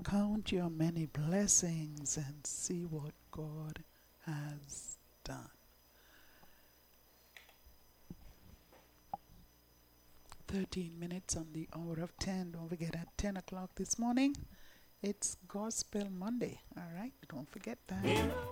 Count your many blessings and see what God has done. 13 minutes on the hour of 10. Don't forget, at 10 o'clock this morning, it's Gospel Monday. All right, don't forget that.